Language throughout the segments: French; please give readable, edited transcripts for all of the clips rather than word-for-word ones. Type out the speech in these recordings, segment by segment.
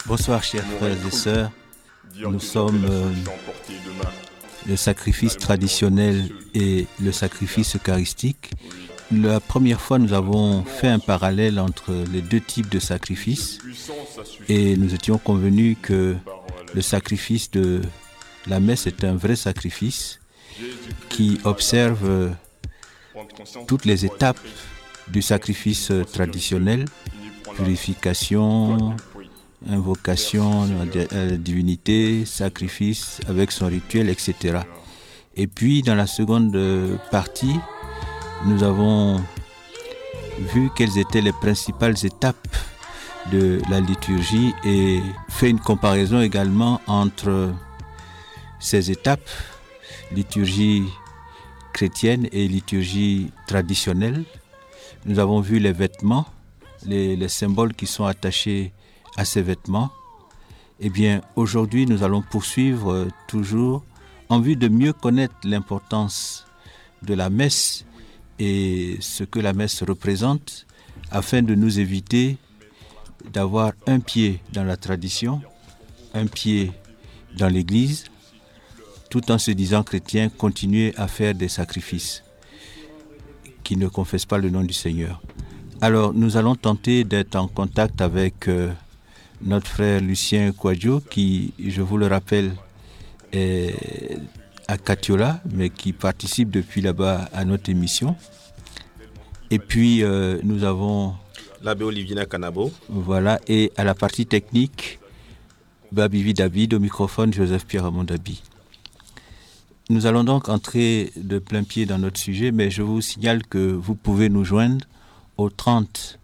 Bonsoir chers frères et sœurs, nous sommes le sacrifice traditionnel et le sacrifice eucharistique. La première fois, nous avons fait un parallèle entre les deux types de sacrifices et nous étions convenus que le sacrifice de la messe est un vrai sacrifice qui observe toutes les étapes du sacrifice traditionnel, purification, invocation à la divinité, sacrifice avec son rituel, etc. Et puis, dans la seconde partie, nous avons vu quelles étaient les principales étapes de la liturgie et fait une comparaison également entre ces étapes, liturgie chrétienne et liturgie traditionnelle. Nous avons vu les vêtements, les symboles qui sont attachés à ces vêtements. Eh bien, aujourd'hui, nous allons poursuivre toujours en vue de mieux connaître l'importance de la messe et ce que la messe représente, afin de nous éviter d'avoir un pied dans la tradition, un pied dans l'Église, tout en se disant chrétien, continuer à faire des sacrifices qui ne confessent pas le nom du Seigneur. Alors, nous allons tenter d'être en contact avec notre frère Lucien Kouadio, qui, je vous le rappelle, est à Katiola, mais qui participe depuis là-bas à notre émission. Et puis, nous avons l'abbé Olivier Kanabo. Voilà, et à la partie technique, Babivi David, au microphone, Joseph-Pierre Amondabi. Nous allons donc entrer de plein pied dans notre sujet, mais je vous signale que vous pouvez nous joindre au 30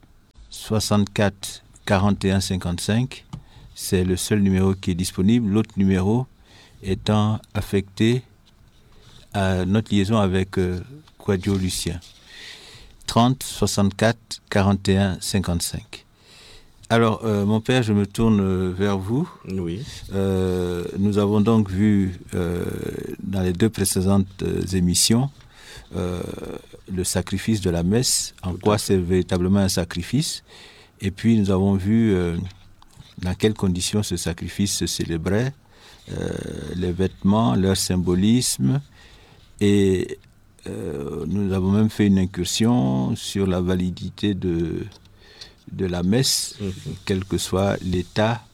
64 41 55. C'est le seul numéro qui est disponible. L'autre numéro étant affecté à notre liaison avec Kouadio Lucien. 30 64 41 55. Alors, mon père, je me tourne vers vous. Oui. Nous avons donc vu dans les deux précédentes émissions le sacrifice de la messe, en quoi c'est véritablement un sacrifice. Et puis, nous avons vu dans quelles conditions ce sacrifice se célébrait, les vêtements, leur symbolisme, et nous avons même fait une incursion sur la validité de la messe, quel que soit l'état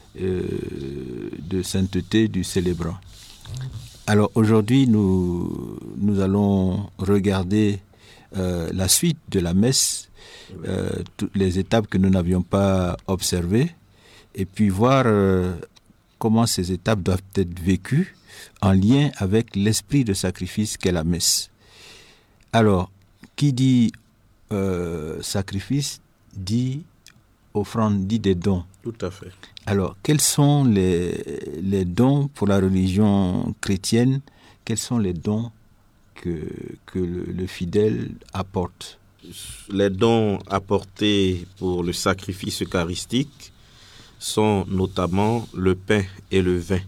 de sainteté du célébrant. Alors aujourd'hui, nous allons regarder la suite de la messe, toutes les étapes que nous n'avions pas observées, et puis voir comment ces étapes doivent être vécues en lien avec l'esprit de sacrifice qu'est la messe. Alors, qui dit sacrifice dit offrande, dit des dons. Tout à fait. Alors, quels sont les dons pour la religion chrétienne? Quels sont les dons que le fidèle apporte? Les dons apportés pour le sacrifice eucharistique sont notamment le pain et le vin,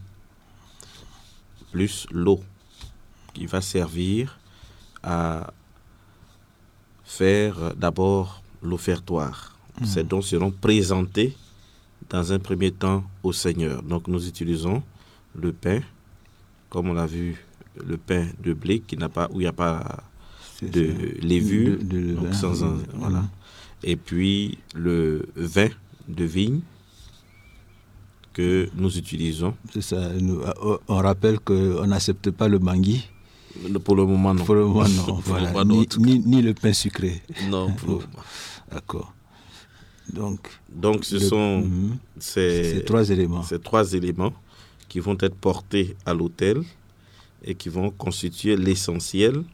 plus l'eau, qui va servir à faire d'abord l'offertoire. Ces dons seront présentés dans un premier temps au Seigneur. Donc nous utilisons le pain, comme on l'a vu, le pain de blé qui n'a pas, où il n'y a pas de levure, donc sans un, voilà. Et puis le vin de vigne que nous utilisons. C'est ça. On rappelle qu'on n'accepte pas le mangui. Pour le moment, non. Pour le moment, non. Voilà. Ni le pain sucré. Non, pour le moment. D'accord. Donc ce sont ces trois éléments qui vont être portés à l'autel et qui vont constituer l'essentiel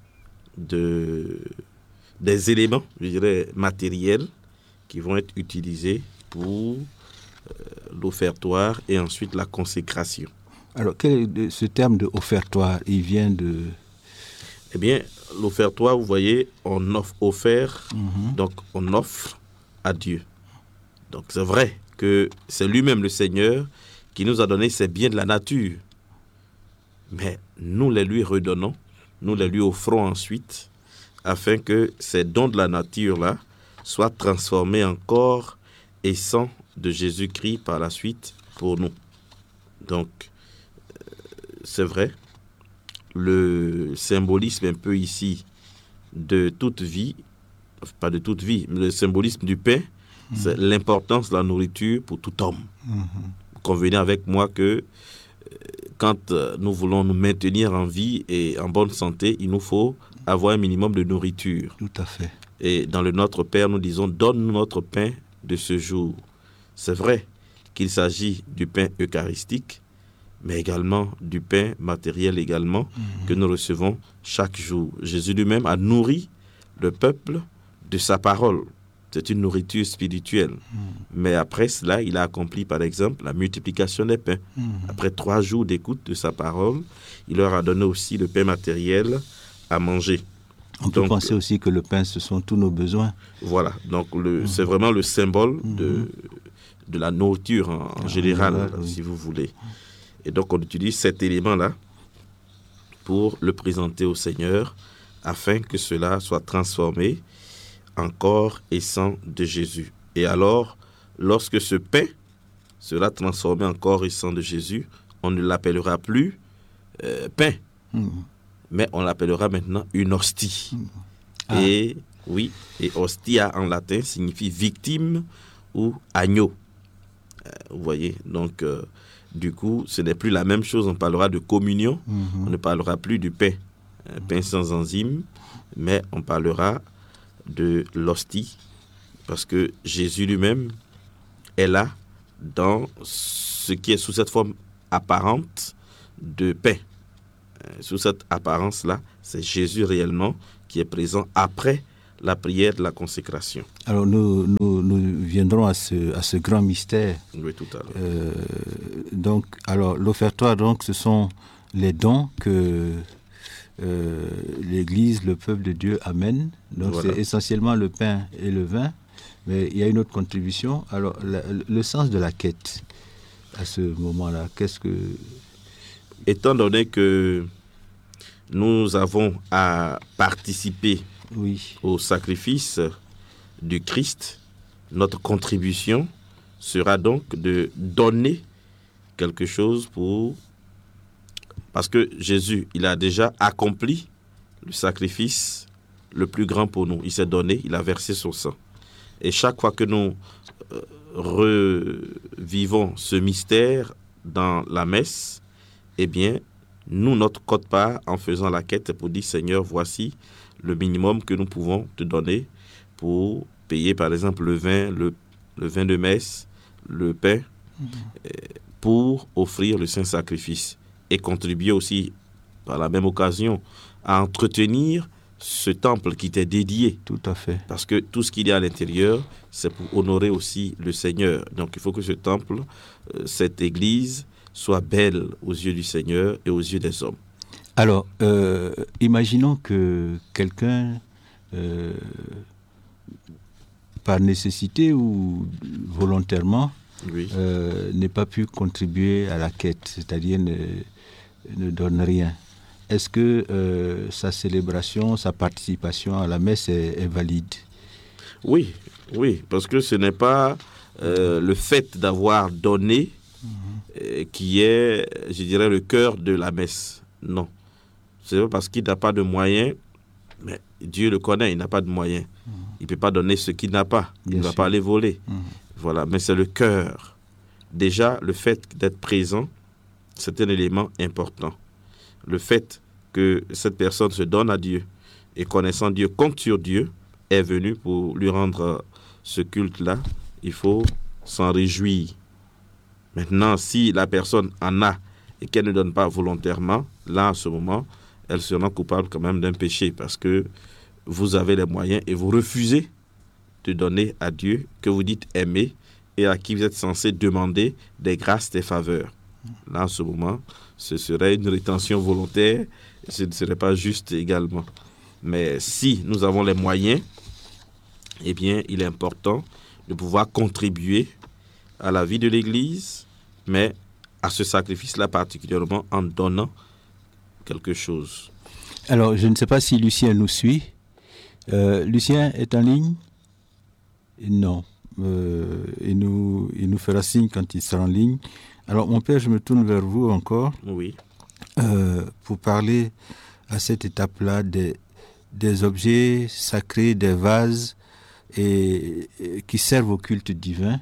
des éléments, je dirais, matériels qui vont être utilisés pour l'offertoire et ensuite la consécration. Alors, ce terme de offertoire, il vient de... Eh bien, l'offertoire, vous voyez, on offre, donc on offre à Dieu. Donc c'est vrai que c'est lui-même le Seigneur qui nous a donné ces biens de la nature. Mais nous les lui redonnons, nous les lui offrons ensuite, afin que ces dons de la nature-là soient transformés en corps et sang de Jésus-Christ par la suite pour nous. Donc, c'est vrai, le symbolisme un peu ici de toute vie, pas de toute vie, mais le symbolisme du pain, c'est l'importance de la nourriture pour tout homme. Vous convenez avec moi que quand nous voulons nous maintenir en vie et en bonne santé, il nous faut avoir un minimum de nourriture. Tout à fait. Et dans le Notre Père, nous disons, donne-nous notre pain de ce jour. C'est vrai qu'il s'agit du pain eucharistique, mais également du pain matériel également que nous recevons chaque jour. Jésus lui-même a nourri le peuple de sa parole. C'est une nourriture spirituelle. Mais après cela, il a accompli, par exemple, la multiplication des pains. Après 3 jours d'écoute de sa parole, il leur a donné aussi le pain matériel à manger. On peut penser aussi que le pain, ce sont tous nos besoins. Voilà, donc c'est vraiment le symbole de la nourriture en général, si vous voulez. Et donc on utilise cet élément-là pour le présenter au Seigneur, afin que cela soit transformé en corps et sang de Jésus. Et alors, lorsque ce pain sera transformé en corps et sang de Jésus, on ne l'appellera plus pain, mais on l'appellera maintenant une hostie. Et oui, et hostia en latin signifie victime ou agneau. Vous voyez, donc du coup, ce n'est plus la même chose. On parlera de communion, on ne parlera plus du pain, pain sans enzyme, mais on parlera de l'hostie, parce que Jésus lui-même est là dans ce qui est sous cette forme apparente de pain. Sous cette apparence-là, c'est Jésus réellement qui est présent après la prière de la consécration. Alors nous viendrons à ce grand mystère. Oui, tout à l'heure. Donc, alors l'offertoire, donc, ce sont les dons que l'Église, le peuple de Dieu amène. Donc voilà. C'est essentiellement le pain et le vin, mais il y a une autre contribution. Alors le sens de la quête à ce moment-là, qu'est-ce que... Étant donné que nous avons à participer au sacrifice du Christ, notre contribution sera donc de donner quelque chose pour... Parce que Jésus, il a déjà accompli le sacrifice le plus grand pour nous. Il s'est donné, il a versé son sang. Et chaque fois que nous revivons ce mystère dans la messe, eh bien, nous, notre quote-part, en faisant la quête, c'est pour dire, Seigneur, voici le minimum que nous pouvons te donner pour payer, par exemple, le vin de messe, le pain, pour offrir le saint sacrifice. Et contribuer aussi, par la même occasion, à entretenir ce temple qui t'est dédié. Tout à fait. Parce que tout ce qu'il y a à l'intérieur, c'est pour honorer aussi le Seigneur. Donc il faut que ce temple, cette église, soit belle aux yeux du Seigneur et aux yeux des hommes. Alors, imaginons que quelqu'un, par nécessité ou volontairement, n'ait pas pu contribuer à la quête, c'est-à-dire ne donne rien. Est-ce que sa célébration, sa participation à la messe est valide? Oui, parce que ce n'est pas le fait d'avoir donné qui est, je dirais, le cœur de la messe. Non. C'est pas parce qu'il n'a pas de moyens, mais Dieu le connaît, il n'a pas de moyens. Il ne peut pas donner ce qu'il n'a pas. Il ne va pas aller voler. Voilà, mais c'est le cœur. Déjà, le fait d'être présent, c'est un élément important. Le fait que cette personne se donne à Dieu et connaissant Dieu, compte sur Dieu, est venu pour lui rendre ce culte-là, il faut s'en réjouir. Maintenant, si la personne en a et qu'elle ne donne pas volontairement, là, en ce moment, elle sera coupable quand même d'un péché parce que vous avez les moyens et vous refusez de donner à Dieu que vous dites aimer et à qui vous êtes censé demander des grâces, des faveurs. Là, en ce moment, ce serait une rétention volontaire, ce ne serait pas juste également. Mais si nous avons les moyens, eh bien, il est important de pouvoir contribuer à la vie de l'Église, mais à ce sacrifice-là particulièrement en donnant quelque chose. Alors, je ne sais pas si Lucien nous suit. Lucien est en ligne ? Non. il nous fera signe quand il sera en ligne. Alors, mon père, je me tourne vers vous encore. Oui. Pour parler à cette étape-là des objets sacrés, des vases qui servent au culte divin.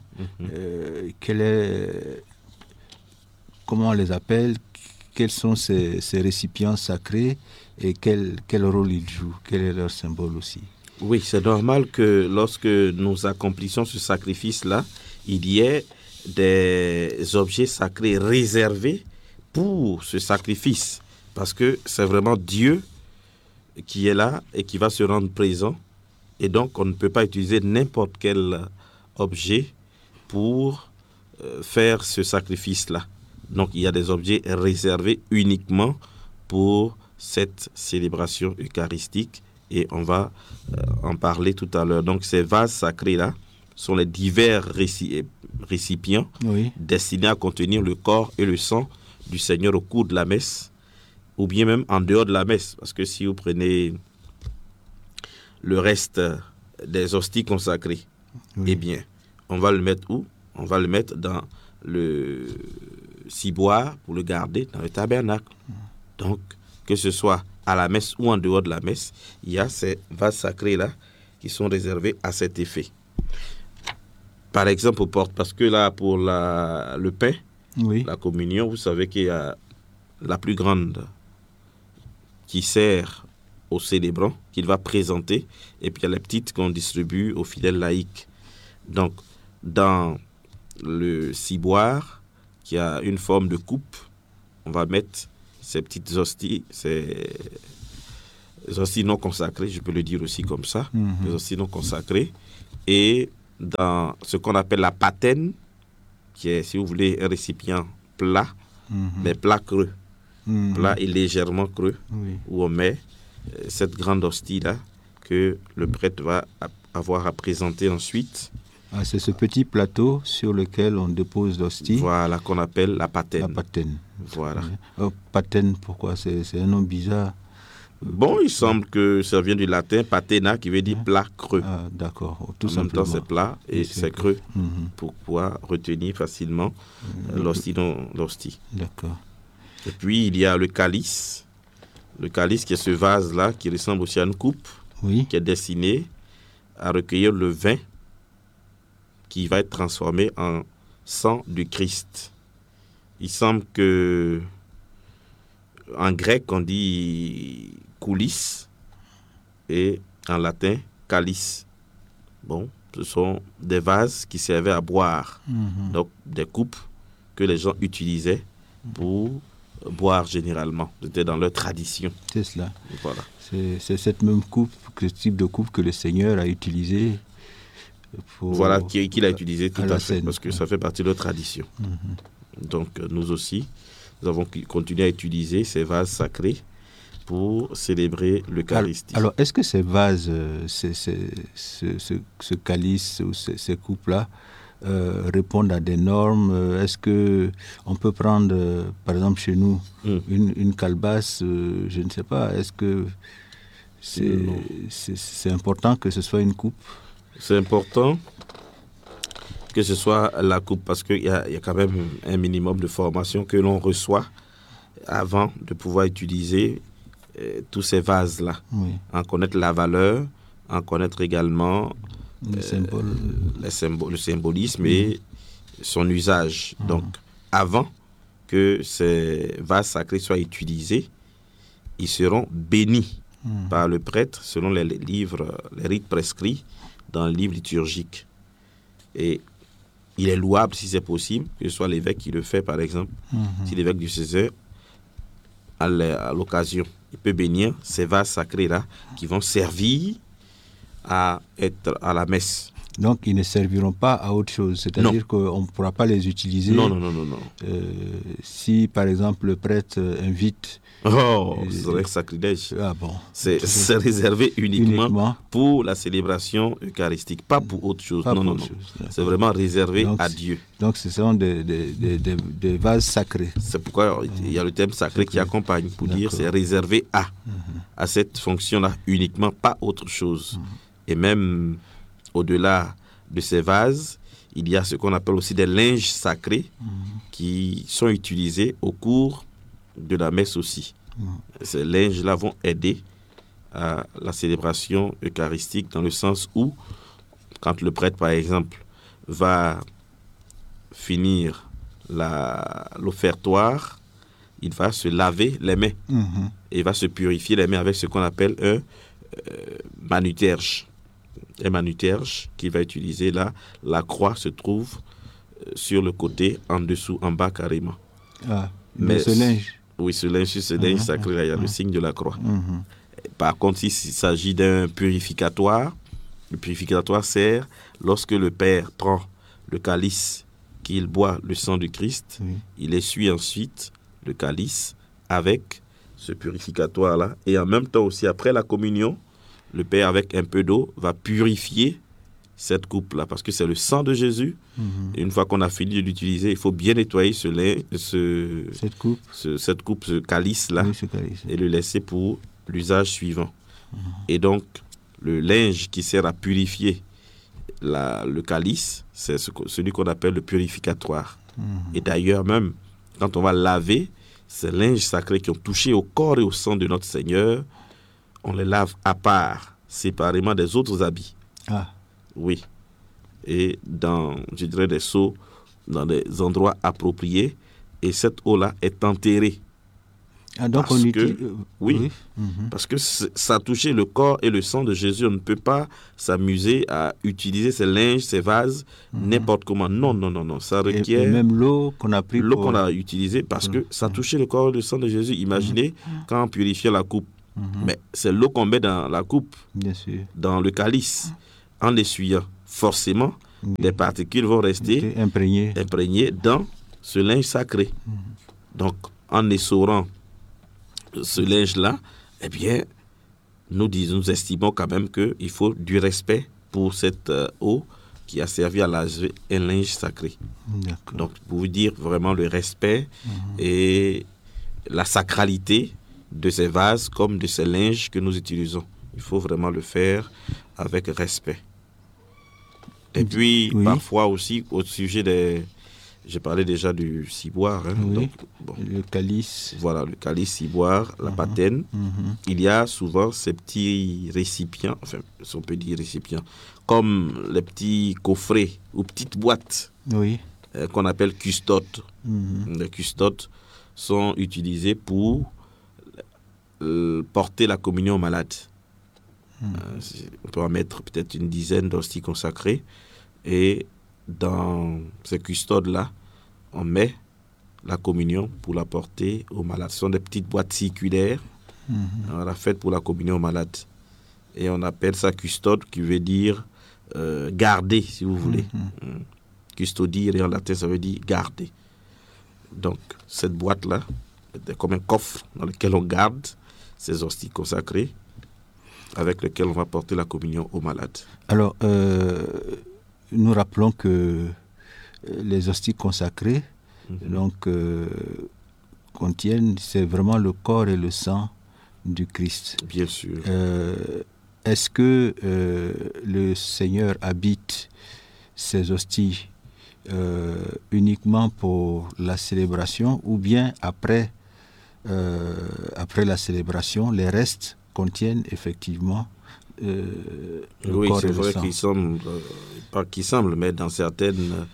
Comment on les appelle? Quels sont ces récipients sacrés et quel rôle ils jouent? Quel est leur symbole aussi? Oui, c'est normal que lorsque nous accomplissions ce sacrifice-là, il y ait des objets sacrés réservés pour ce sacrifice. Parce que c'est vraiment Dieu qui est là et qui va se rendre présent. Et donc, on ne peut pas utiliser n'importe quel objet pour faire ce sacrifice-là. Donc, il y a des objets réservés uniquement pour cette célébration eucharistique et on va en parler tout à l'heure. Donc, ces vases sacrés-là sont les divers récipients destinés à contenir le corps et le sang du Seigneur au cours de la messe ou bien même en dehors de la messe. Parce que si vous prenez le reste des hosties consacrées, eh bien, on va le mettre où? On va le mettre dans le ciboire pour le garder dans le tabernacle. Donc, que ce soit à la messe ou en dehors de la messe, il y a ces vases sacrés-là qui sont réservés à cet effet. Par exemple, parce que là, pour le pain, la communion, vous savez qu'il y a la plus grande qui sert au célébrant, qu'il va présenter, et puis il y a les petites qu'on distribue aux fidèles laïcs. Donc, dans le ciboire, qui a une forme de coupe, on va mettre ces petites hosties, ces hosties non consacrées, je peux le dire aussi comme ça, les hosties non consacrées, et dans ce qu'on appelle la patène, qui est, si vous voulez, un récipient plat, mais plat creux, plat et légèrement creux, où on met cette grande hostie-là que le prêtre va avoir à présenter ensuite. Ah, c'est ce petit plateau sur lequel on dépose l'hostie. Voilà, qu'on appelle la patène. La patène. Voilà. Patène, pourquoi? C'est un nom bizarre. Bon, il semble que ça vient du latin patena, qui veut dire plat creux. Ah, d'accord, tout simplement. En même temps, c'est plat et c'est creux, pour pouvoir retenir facilement l'hostie dans l'hostie. D'accord. Et puis, il y a le calice. Le calice, qui est ce vase-là, qui ressemble aussi à une coupe, qui est destiné à recueillir le vin qui va être transformé en sang du Christ. Il semble que en grec, on dit coulis et en latin, calice. Bon, ce sont des vases qui servaient à boire. Donc, des coupes que les gens utilisaient pour boire généralement. C'était dans leur tradition. C'est cela. Voilà. C'est cette même coupe, ce type de coupe que le Seigneur a utilisé. Voilà, qu'il a utilisé tout à fait, parce que ça fait partie de leur tradition. Donc, nous aussi, nous avons continué à utiliser ces vases sacrés pour célébrer l'Eucharistie. Alors, est-ce que ces vases, ce calice ou ces coupes-là répondent à des normes? Est-ce qu'on peut prendre, par exemple, chez nous, une calebasse, je ne sais pas, est-ce que c'est important que ce soit une coupe? C'est important que ce soit la coupe parce qu'il y a quand même un minimum de formation que l'on reçoit avant de pouvoir utiliser tous ces vases-là. En connaître la valeur, en connaître également le symbolisme et son usage. Donc, avant que ces vases sacrés soient utilisés, ils seront bénis par le prêtre selon les rites prescrits dans le livre liturgique. Et il est louable, si c'est possible, que ce soit l'évêque qui le fait, par exemple. Si l'évêque du Césaire, à l'occasion, il peut bénir ces vases sacrés-là qui vont servir à être à la messe. Donc, ils ne serviront pas à autre chose. C'est-à-dire qu'on ne pourra pas les utiliser. Non. Si, par exemple, le prêtre invite... ce serait sacrilège. Ah bon. C'est réservé uniquement pour la célébration eucharistique, pas pour autre chose. Non. C'est vraiment réservé à Dieu. Donc, ce sont des vases sacrés. C'est pourquoi il y a le thème sacré qui accompagne, pour dire c'est réservé à cette fonction-là uniquement, pas autre chose. Et même au-delà de ces vases, il y a ce qu'on appelle aussi des linges sacrés qui sont utilisés au cours de la messe aussi. Ces linges-là vont aider à la célébration eucharistique dans le sens où, quand le prêtre, par exemple, va finir l'offertoire, il va se laver les mains et il va se purifier les mains avec ce qu'on appelle un manuterge. Un manuterge qu'il va utiliser là. La croix se trouve sur le côté, en dessous, en bas carrément. Mais ce linge. Oui, ce linge sacré, là, il y a le signe de la croix. Par contre, s'il s'agit d'un purificatoire, le purificatoire sert lorsque le Père prend le calice, qu'il boit le sang du Christ, il essuie ensuite le calice avec ce purificatoire-là. Et en même temps aussi, après la communion, le Père, avec un peu d'eau, va purifier cette coupe-là, parce que c'est le sang de Jésus. Et une fois qu'on a fini de l'utiliser, il faut bien nettoyer cette coupe, ce calice-là, et le laisser pour l'usage suivant. Et donc, le linge qui sert à purifier le calice, c'est celui qu'on appelle le purificatoire. Et d'ailleurs, même quand on va laver ces linges sacrés qui ont touché au corps et au sang de notre Seigneur, on les lave à part, séparément des autres habits. Oui. Et dans, je dirais, des seaux, dans des endroits appropriés. Et cette eau-là est enterrée. Donc parce que, oui. Parce que ça a touché le corps et le sang de Jésus. On ne peut pas s'amuser à utiliser ces linges, ces vases, n'importe comment. Non. Ça requiert... Et même l'eau qu'on a pris qu'on a utilisée, parce que ça a touché le corps et le sang de Jésus. Imaginez quand on purifie la coupe. Mais c'est l'eau qu'on met dans la coupe, bien sûr, dans le calice, en l'essuyant. Forcément, les particules vont rester imprégnées dans ce linge sacré. Donc, en essorant ce linge-là, eh bien, nous estimons quand même qu'il faut du respect pour cette eau qui a servi à laver un linge sacré. Donc, pour vous dire vraiment le respect et la sacralité de ces vases comme de ces linges que nous utilisons. Il faut vraiment le faire avec respect. Et puis, parfois aussi, au sujet des... J'ai parlé déjà du ciboire. Donc, le calice. Voilà, le calice, ciboire, la patène. Il y a souvent ces petits récipients, enfin, si on peut dire récipients, comme les petits coffrets ou petites boîtes qu'on appelle custodes. Les custodes sont utilisés pour porter la communion aux malades. On peut en mettre peut-être une dizaine d'hosties consacrées. Et dans ces custodes-là, on met la communion pour la porter aux malades. Ce sont des petites boîtes circulaires, faites pour la communion aux malades. Et on appelle ça custode, qui veut dire garder, si vous voulez. Custodire, en latin, ça veut dire garder. Donc, cette boîte-là, c'est comme un coffre dans lequel on garde ces hosties consacrées, avec lesquelles on va porter la communion aux malades. Alors, nous rappelons que les hosties consacrées contiennent, c'est vraiment le corps et le sang du Christ. Bien sûr. Est-ce que le Seigneur habite ces hosties uniquement pour la célébration, ou bien après la célébration, les restes contiennent effectivement oui, c'est vrai qu'il semble, pas qu'il semble, mais dans certains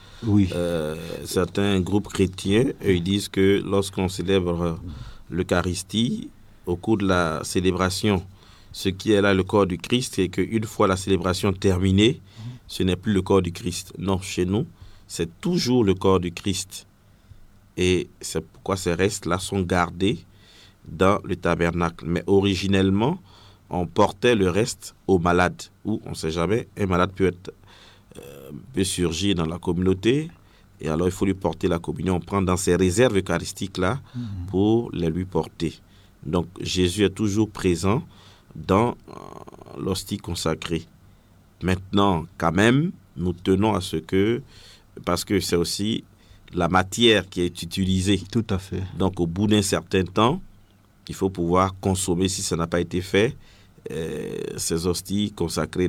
groupes chrétiens, ils disent que lorsqu'on célèbre l'Eucharistie, au cours de la célébration, ce qui est là le corps du Christ, et qu'une fois la célébration terminée, ce n'est plus le corps du Christ. Non, chez nous, c'est toujours le corps du Christ. Et c'est pourquoi ces restes-là sont gardés dans le tabernacle. Mais originellement, on portait le reste aux malades, ou on ne sait jamais, un malade peut surgir dans la communauté, et alors il faut lui porter la communion. On prend dans ces réserves eucharistiques-là pour les lui porter. Donc Jésus est toujours présent dans l'hostie consacrée. Maintenant, quand même, nous tenons à ce que, parce que c'est aussi la matière qui est utilisée. Tout à fait. Donc au bout d'un certain temps, il faut pouvoir consommer, si ça n'a pas été fait, ces hosties consacrées là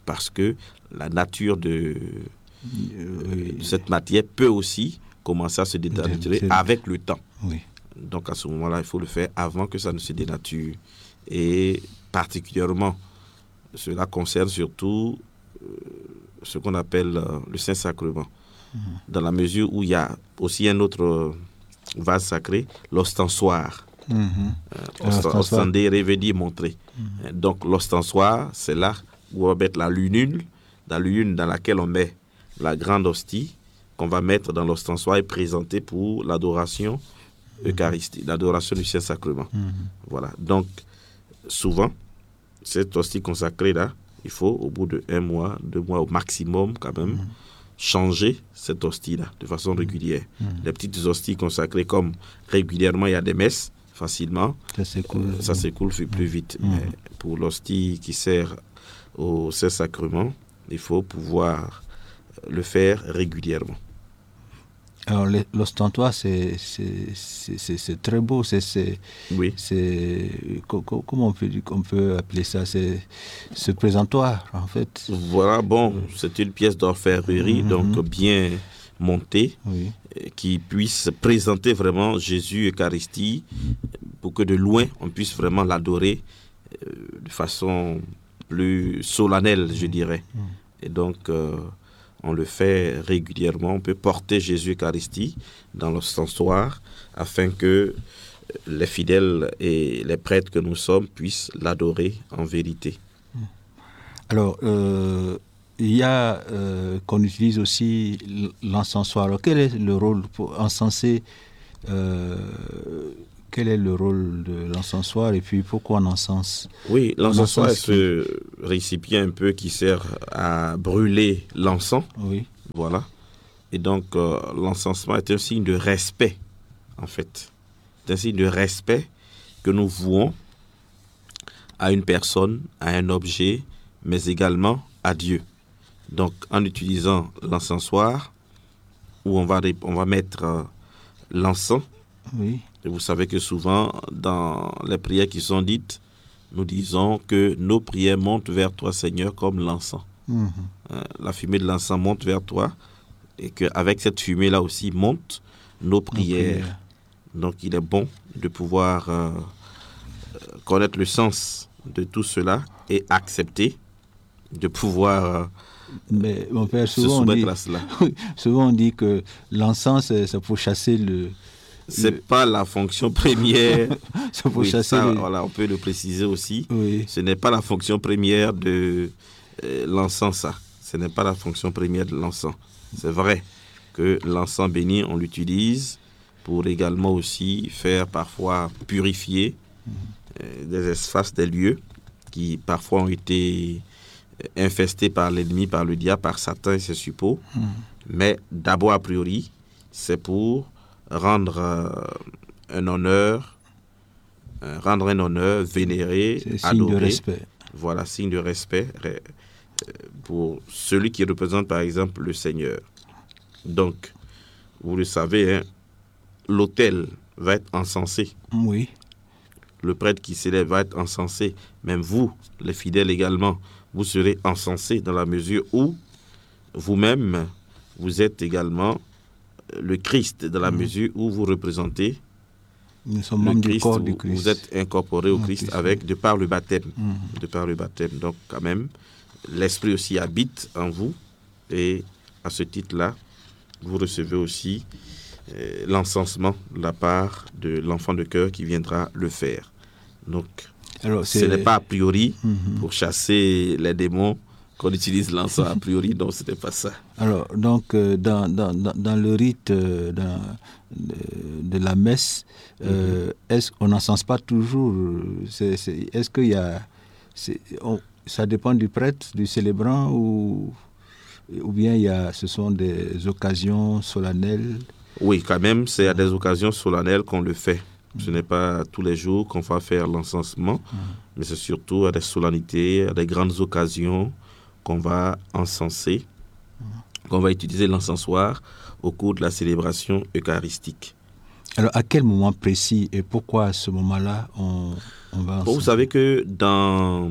parce que la nature de cette matière peut aussi commencer à se dénaturer avec le temps. Oui. Donc à ce moment-là, il faut le faire avant que ça ne se dénature. Et particulièrement, cela concerne surtout ce qu'on appelle le Saint-Sacrement. Dans la mesure où il y a aussi un autre vase sacré, l'ostensoir. Ostender veut dire montrer. Donc l'ostensoir, c'est là où on va mettre la lunule dans laquelle on met la grande hostie qu'on va mettre dans l'ostensoir et présenter pour l'adoration eucharistique, l'adoration du Saint-Sacrement. Voilà. Donc souvent, cette hostie consacrée-là, il faut, au bout de 1 mois, 2 mois au maximum, quand même, changer cette hostie-là de façon régulière. Les petites hosties consacrées, comme régulièrement il y a des messes, facilement, ça s'écoule plus vite. Mais pour l'hostie qui sert au Saint-Sacrement, il faut pouvoir le faire régulièrement. Alors, l'ostentoire, c'est très beau. Oui. Comment on peut appeler ça? C'est ce présentoir, en fait. Voilà, bon, c'est une pièce d'orfèvrerie, donc bien montée, qui puisse présenter vraiment Jésus Eucharistie, pour que de loin, on puisse vraiment l'adorer de façon plus solennelle, je dirais. Et donc, on le fait régulièrement. On peut porter Jésus Eucharistie dans l'ostensoir afin que les fidèles et les prêtres que nous sommes puissent l'adorer en vérité. Alors, il y a qu'on utilise aussi l'encensoir. Alors, quel est le rôle pour encenser quel est le rôle de l'encensoir et puis pourquoi on encense? Oui, l'encensoir est ce récipient un peu qui sert à brûler l'encens. Oui. Voilà. Et donc, l'encensement est un signe de respect, en fait. C'est un signe de respect que nous vouons à une personne, à un objet, mais également à Dieu. Donc, en utilisant l'encensoir, où on va mettre l'encens. Oui. Et vous savez que souvent, dans les prières qui sont dites, nous disons que nos prières montent vers toi, Seigneur, comme l'encens. La fumée de l'encens monte vers toi, et qu'avec cette fumée-là aussi montent nos prières. Donc, il est bon de pouvoir connaître le sens de tout cela et accepter de pouvoir mais mon père, se soumettre à cela. Souvent, on dit que l'encens, c'est pour chasser le... C'est pas la fonction première. C'est pour chasser voilà, on peut le préciser aussi. Oui. Ce n'est pas la fonction première de l'encens, ça. Ce n'est pas la fonction première de l'encens. C'est vrai que l'encens béni, on l'utilise pour également aussi faire parfois purifier des espaces, des lieux qui parfois ont été infestés par l'ennemi, par le diable, par Satan et ses suppôts. Mais d'abord, a priori, c'est pour rendre un honneur, vénérer, adorer. Signe de respect. Voilà, signe de respect pour celui qui représente par exemple le Seigneur. Donc, vous le savez, hein, l'autel va être encensé. Oui. Le prêtre qui s'élève va être encensé. Même vous, les fidèles également, vous serez encensés dans la mesure où vous-même, vous êtes également le Christ, dans la mesure où vous représentez nous sommes membres du corps du Christ. Vous êtes incorporé au Christ de par le baptême. De par le baptême. Donc, quand même, l'Esprit aussi habite en vous. Et à ce titre-là, vous recevez aussi l'encensement de la part de l'enfant de cœur qui viendra le faire. Donc, alors, ce n'est pas a priori pour chasser les démons qu'on utilise l'encens a priori, non, ce n'est pas ça. Alors, donc, dans le rite de la messe, est-ce qu'on n'encense pas toujours est-ce qu'il y a... ça dépend du prêtre, du célébrant, ou bien ce sont des occasions solennelles? Oui, quand même, c'est à des occasions solennelles qu'on le fait. Ce n'est pas tous les jours qu'on va faire l'encensement, mais c'est surtout à des solennités, à des grandes occasions qu'on va encenser, qu'on va utiliser l'encensoir au cours de la célébration eucharistique. Alors, à quel moment précis et pourquoi à ce moment-là on va encenser? Vous savez que dans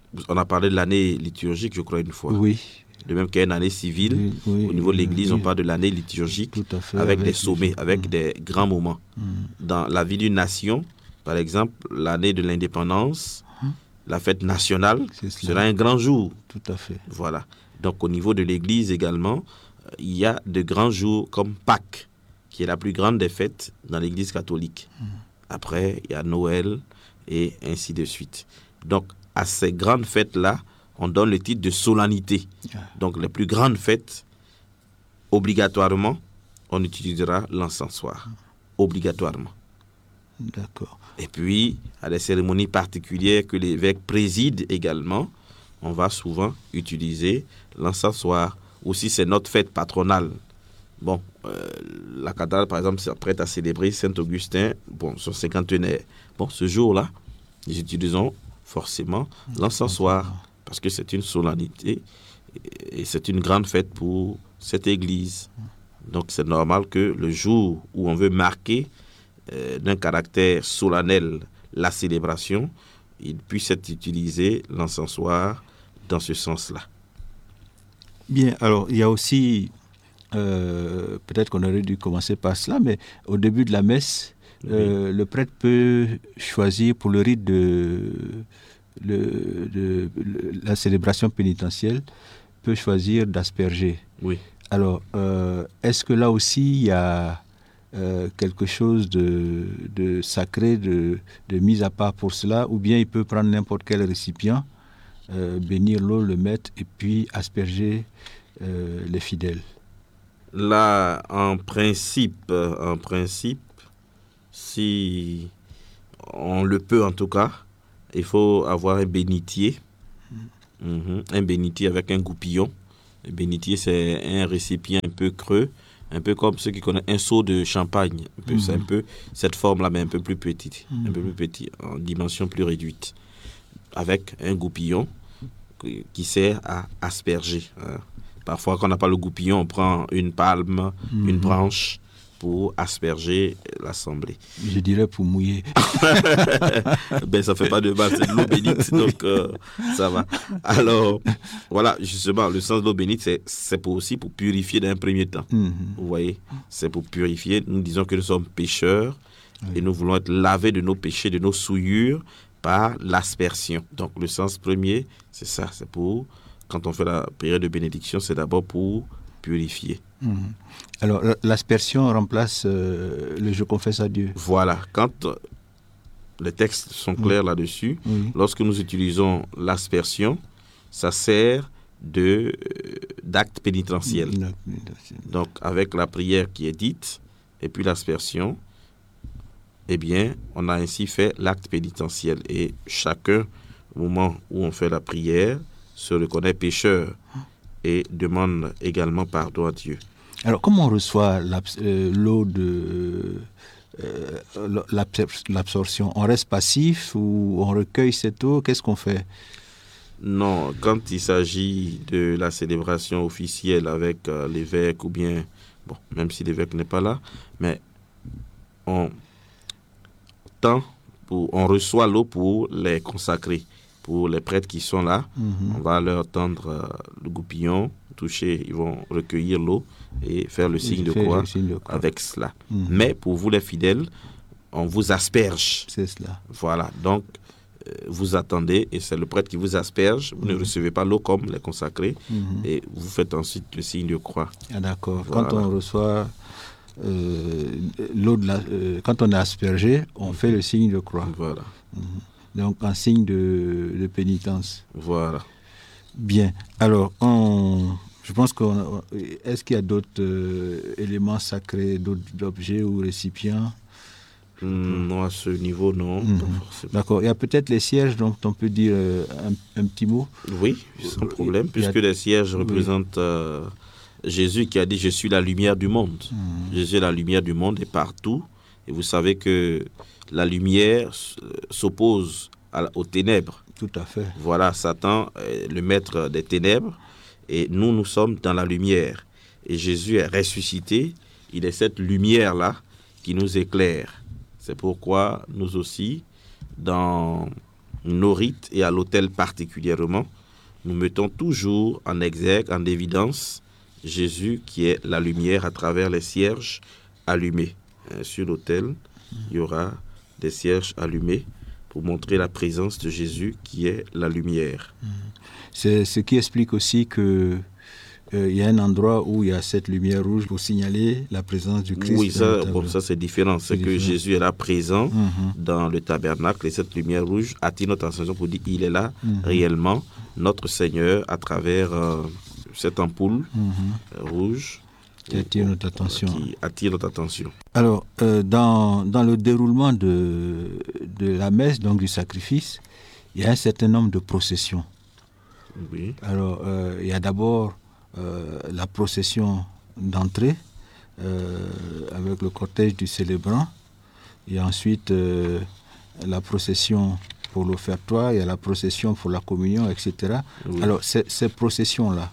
on a parlé de l'année liturgique, je crois, une fois. Oui. De même qu'il y a une année civile, au niveau de l'Église, on parle de l'année liturgique, tout à fait, avec des sommets, avec des grands moments. Dans la vie d'une nation, par exemple, l'année de l'indépendance, la fête nationale, sera un grand jour. Tout à fait. Voilà. Donc, au niveau de l'Église également, il y a de grands jours comme Pâques, qui est la plus grande des fêtes dans l'Église catholique. Après, il y a Noël et ainsi de suite. Donc, à ces grandes fêtes-là, on donne le titre de solennité. Donc, les plus grandes fêtes, obligatoirement, on utilisera l'encensoir. Obligatoirement. D'accord. Et puis, à des cérémonies particulières que l'évêque préside également, on va souvent utiliser l'encensoir. Aussi, c'est notre fête patronale. Bon, la cathédrale, par exemple, s'apprête à célébrer Saint-Augustin, son cinquantenaire. Bon, ce jour-là, nous utilisons forcément l'encensoir, parce que c'est une solennité et c'est une grande fête pour cette église. Donc, c'est normal que le jour où on veut marquer d'un caractère solennel la célébration, il puisse être utilisé l'encensoir dans ce sens-là. Bien, alors, il y a aussi... peut-être qu'on aurait dû commencer par cela, mais au début de la messe, le prêtre peut choisir pour le rite de la célébration pénitentielle, peut choisir d'asperger. Oui. Alors, est-ce que là aussi, il y a quelque chose de sacré, de mis à part pour cela, ou bien il peut prendre n'importe quel récipient, bénir l'eau, le mettre, et puis asperger les fidèles? Là, en principe, si on le peut en tout cas, il faut avoir un bénitier. Un bénitier avec un goupillon. Le bénitier, c'est un récipient un peu creux, un peu comme ceux qui connaissent un seau de champagne. C'est un peu cette forme-là, mais un peu plus petite, en dimension plus réduite, avec un goupillon qui sert à asperger. Parfois, quand on n'a pas le goupillon, on prend une palme, une branche pour asperger l'assemblée. Je dirais pour mouiller. Ben, ça ne fait pas de mal, c'est de l'eau bénite, donc ça va. Alors, voilà, justement, le sens de l'eau bénite, c'est aussi pour purifier d'un premier temps. Vous voyez, c'est pour purifier. Nous disons que nous sommes pécheurs et nous voulons être lavés de nos péchés, de nos souillures par l'aspersion. Donc, le sens premier, c'est ça, c'est pour... Quand on fait la prière de bénédiction, c'est d'abord pour purifier. Alors, l'aspersion remplace le « je confesse à Dieu ». Voilà. Quand les textes sont clairs là-dessus, lorsque nous utilisons l'aspersion, ça sert d'acte pénitentiel. Donc, avec la prière qui est dite, et puis l'aspersion, eh bien, on a ainsi fait l'acte pénitentiel. Et chacun, au moment où on fait la prière, se reconnaît pécheur et demande également pardon à Dieu. Alors, comment on reçoit l'eau de l'absorption? On reste passif ou on recueille cette eau? Qu'est-ce qu'on fait? Non, quand il s'agit de la célébration officielle avec l'évêque ou bien, bon, même si l'évêque n'est pas là, mais on reçoit l'eau pour les consacrer. Pour les prêtres qui sont là, on va leur tendre le goupillon, toucher, ils vont recueillir l'eau et faire le signe de croix avec cela. Mais pour vous les fidèles, on vous asperge. C'est cela. Voilà, donc vous attendez et c'est le prêtre qui vous asperge. Vous ne recevez pas l'eau comme les consacrés et vous faites ensuite le signe de croix. Ah, d'accord. Voilà. Quand on reçoit l'eau quand on est aspergé, on fait le signe de croix. Voilà. Donc, un signe de pénitence. Voilà. Bien. Alors, je pense est-ce qu'il y a d'autres éléments sacrés, d'autres objets ou récipients? Non, à ce niveau, non. Pas forcément. D'accord. Il y a peut-être les cierges, donc on peut dire un petit mot. Oui, sans problème, puisque les cierges représentent Jésus qui a dit « Je suis la lumière du monde ». Jésus est la lumière du monde et partout. Et vous savez que la lumière s'oppose aux ténèbres. Tout à fait. Voilà, Satan est le maître des ténèbres et nous sommes dans la lumière. Et Jésus est ressuscité, il est cette lumière-là qui nous éclaire. C'est pourquoi nous aussi, dans nos rites et à l'autel particulièrement, nous mettons toujours en exergue, en évidence, Jésus qui est la lumière à travers les cierges allumés. Sur l'autel, il y aura des cierges allumés pour montrer la présence de Jésus qui est la lumière. C'est ce qui explique aussi que il y a un endroit où il y a cette lumière rouge pour signaler la présence du Christ. Oui, ça c'est différent. C'est que Jésus est là présent dans le tabernacle et cette lumière rouge attire notre attention pour dire qu'il est là réellement, notre Seigneur, à travers cette ampoule rouge qui attire notre attention. Alors, dans le déroulement de la messe, donc du sacrifice, il y a un certain nombre de processions. Oui. Alors, il y a d'abord la procession d'entrée avec le cortège du célébrant. Il y a ensuite la procession pour l'offertoire, il y a la procession pour la communion, etc. Oui. Alors, ces processions-là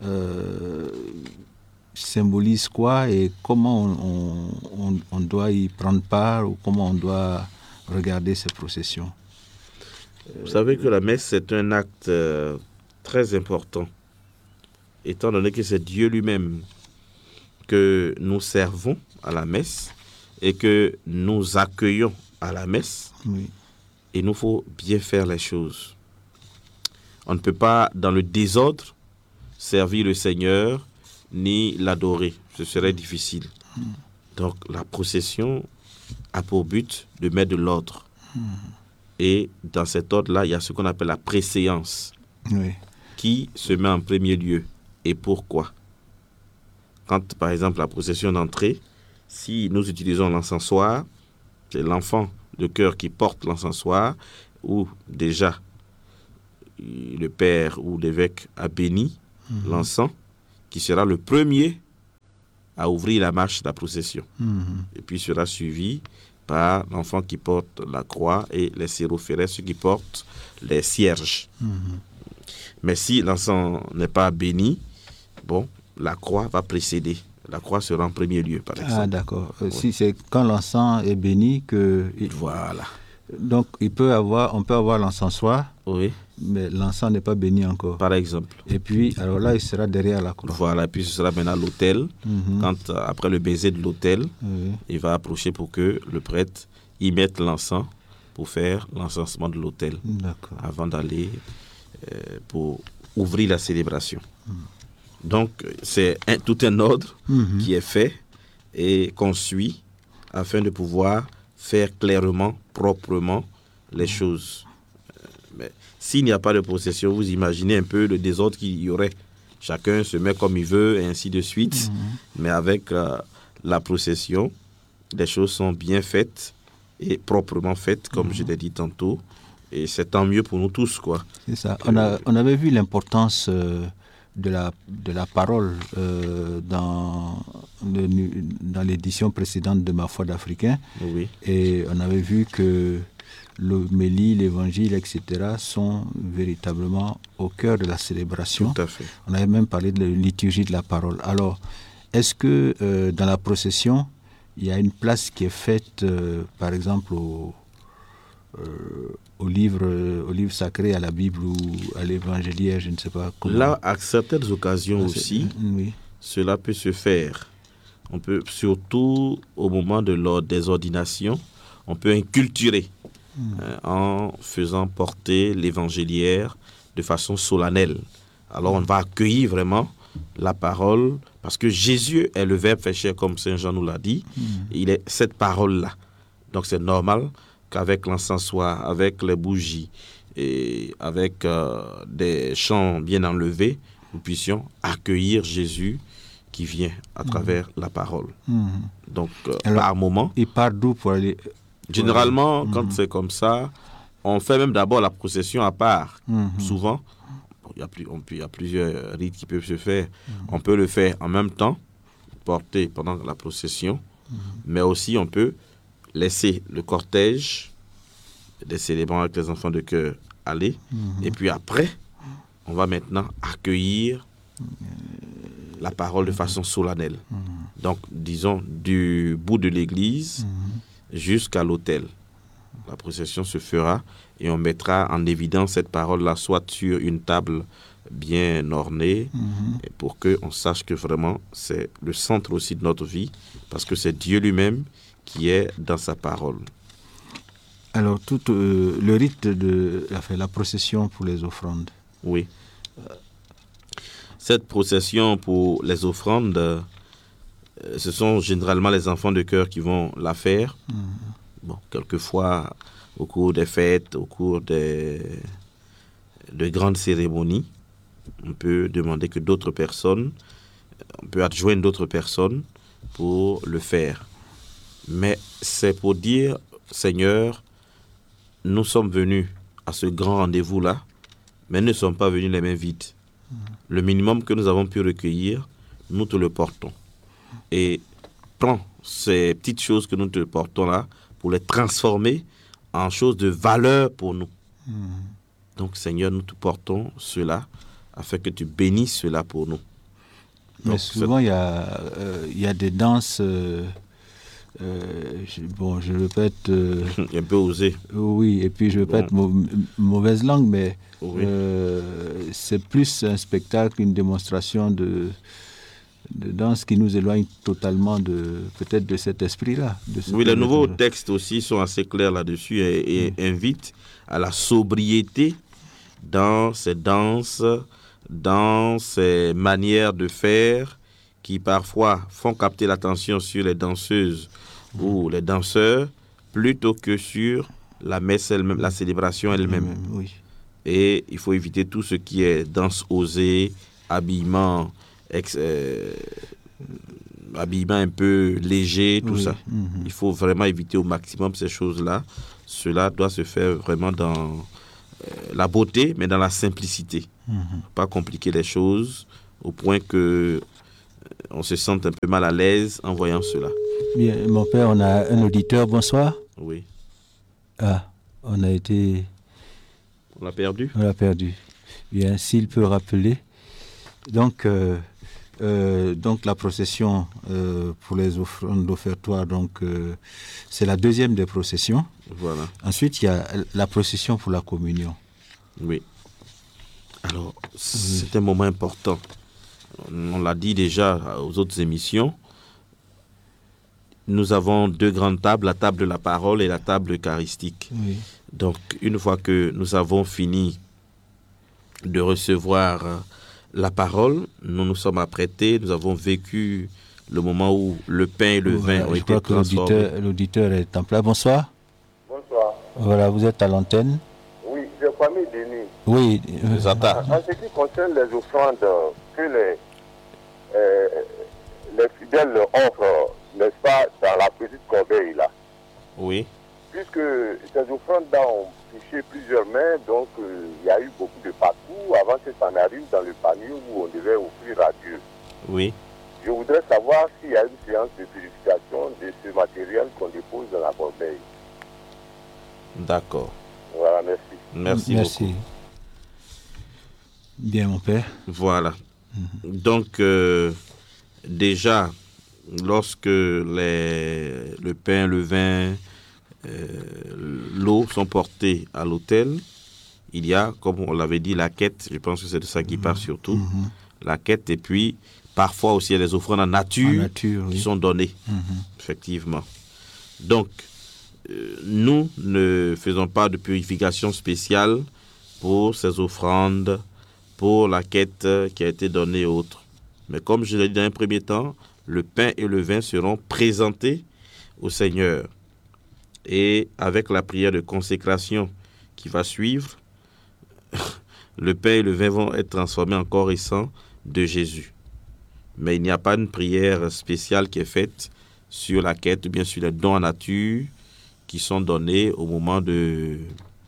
symbolisent quoi et comment on doit y prendre part ou comment on doit regarder ces processions? Vous savez que la messe, c'est un acte très important, étant donné que c'est Dieu lui-même que nous servons à la messe et que nous accueillons à la messe. Oui. Il nous faut bien faire les choses. On ne peut pas, dans le désordre, servir le Seigneur ni l'adorer. Ce serait difficile. Donc, la procession a pour but de mettre de l'ordre. Et dans cet ordre-là, il y a ce qu'on appelle la préséance. Oui. Qui se met en premier lieu et pourquoi? Quand, par exemple, la procession d'entrée, si nous utilisons l'encensoir, c'est l'enfant de cœur qui porte l'encensoir, ou déjà le père ou l'évêque a béni l'encens, qui sera le premier à ouvrir la marche de la procession. Et puis sera suivi par l'enfant qui porte la croix et les sérophérès, ceux qui portent les cierges. Mais si l'encens n'est pas béni, la croix va précéder. La croix sera en premier lieu, par exemple. Ah, d'accord. Si c'est quand l'encens est béni que... Voilà. Donc, on peut avoir l'encensoir, oui, mais l'encens n'est pas béni encore. Par exemple. Et puis, alors là, il sera derrière la croix. Voilà, et puis ce sera maintenant l'autel. Quand, après le baiser de l'autel, il va approcher pour que le prêtre y mette l'encens pour faire l'encensement de l'autel. D'accord. Avant d'aller pour ouvrir la célébration. Donc, c'est tout un ordre qui est fait et qu'on suit afin de pouvoir faire clairement, proprement les choses. Mais s'il n'y a pas de procession, vous imaginez un peu le désordre qu'il y aurait. Chacun se met comme il veut et ainsi de suite. Mais avec la procession, les choses sont bien faites et proprement faites, comme je l'ai dit tantôt. Et c'est tant mieux pour nous tous, quoi. C'est ça. On avait vu l'importance de la parole dans l'édition précédente de Ma foi d'Africain. Oui. Et on avait vu que l'homélie, l'évangile, etc. sont véritablement au cœur de la célébration. Tout à fait. On avait même parlé de la liturgie de la parole. Alors, est-ce que dans la procession, il y a une place qui est faite, par exemple, au livre sacré, à la Bible ou à l'évangéliaire, je ne sais pas comment. Là, à certaines occasions aussi, oui, cela peut se faire. On peut, surtout au moment des ordinations, on peut inculturer en faisant porter l'évangéliaire de façon solennelle. Alors on va accueillir vraiment la parole, parce que Jésus est le Verbe fait chair, comme Saint Jean nous l'a dit. Il est cette parole-là. Donc c'est normal qu'avec l'encensoir, avec les bougies et avec des chants bien enlevés, nous puissions accueillir Jésus qui vient à travers la parole. Donc, alors, par moment... Il part d'où pour aller... Généralement, quand c'est comme ça, on fait même d'abord la procession à part. Souvent, il y a plusieurs rites qui peuvent se faire. On peut le faire en même temps, porter pendant la procession, mais aussi on peut laisser le cortège des célébrants avec les enfants de cœur aller. Et puis après, on va maintenant accueillir la parole de façon solennelle. Donc, disons, du bout de l'église jusqu'à l'autel. La procession se fera et on mettra en évidence cette parole-là, soit sur une table bien ornée, et pour qu'on sache que vraiment c'est le centre aussi de notre vie, parce que c'est Dieu lui-même qui est dans sa parole. Alors, tout le rite de la procession pour les offrandes. Oui. Cette procession pour les offrandes, ce sont généralement les enfants de chœur qui vont la faire. Bon, quelquefois, au cours des fêtes, au cours de grandes cérémonies, on peut demander que d'autres personnes, on peut adjoindre d'autres personnes pour le faire. Mais c'est pour dire, Seigneur, nous sommes venus à ce grand rendez-vous-là, mais ne sommes pas venus les mains vides. Le minimum que nous avons pu recueillir, nous te le portons. Et prends ces petites choses que nous te portons là pour les transformer en choses de valeur pour nous. Donc, Seigneur, nous te portons cela afin que tu bénisses cela pour nous. Mais Donc, souvent, il y a des danses... je vais pas être... un peu osé. Oui, et puis je ne veux pas être mauvaise langue, mais Oui. c'est plus un spectacle, une démonstration de danse qui nous éloigne totalement peut-être de cet esprit-là. Oui, les nouveaux textes aussi sont assez clairs là-dessus et invitent à la sobriété dans ces danses, dans ces manières de faire qui parfois font capter l'attention sur les danseuses ou les danseurs plutôt que sur la messe elle-même, la célébration elle-même. Oui. Et il faut éviter tout ce qui est danse osée, habillement un peu léger, tout ça. Il faut vraiment éviter au maximum ces choses-là. Cela doit se faire vraiment dans la beauté, mais dans la simplicité. Pas compliquer les choses au point que on se sente un peu mal à l'aise en voyant cela. Bien, mon père, on a un auditeur. Bonsoir. Oui. Ah, on a été... On l'a perdu? On l'a perdu. Bien, s'il peut rappeler. Donc la procession pour les offrandes d'offertoire, c'est la deuxième des processions. Voilà. Ensuite, il y a la procession pour la communion. Oui. Alors, c'est un moment important. On l'a dit déjà aux autres émissions. Nous avons deux grandes tables, la table de la parole et la table eucharistique. Oui. Donc, une fois que nous avons fini de recevoir la parole, nous nous sommes apprêtés, nous avons vécu le moment où le pain et le vin ont été transformés. L'auditeur est en place. Bonsoir. Bonsoir. Voilà, vous êtes à l'antenne. Oui, j'ai famille Denis. Oui. Zata. En ce qui concerne les offrandes que les fidèles offrent, n'est-ce pas, dans la petite corbeille là. Oui. Puisque ces offrandes-là ont touché plusieurs mains, donc il y a eu beaucoup de parcours avant que ça n'arrive dans le panier où on devait offrir à Dieu. Oui. Je voudrais savoir s'il y a une séance de purification de ce matériel qu'on dépose dans la corbeille. D'accord. Voilà, merci. Merci beaucoup. Bien, mon père. Voilà. Donc, déjà, lorsque le pain, le vin, l'eau sont portés à l'autel, il y a, comme on l'avait dit, la quête. Je pense que c'est de ça qu'il parle surtout. La quête, et puis parfois aussi il y a des offrandes en nature qui sont données, effectivement. Donc, nous ne faisons pas de purification spéciale pour ces offrandes, pour la quête qui a été donnée et autres. Mais comme je l'ai dit dans un premier temps, le pain et le vin seront présentés au Seigneur. Et avec la prière de consécration qui va suivre, le pain et le vin vont être transformés en corps et sang de Jésus. Mais il n'y a pas une prière spéciale qui est faite sur la quête ou bien sur les dons en nature qui sont donnés au moment de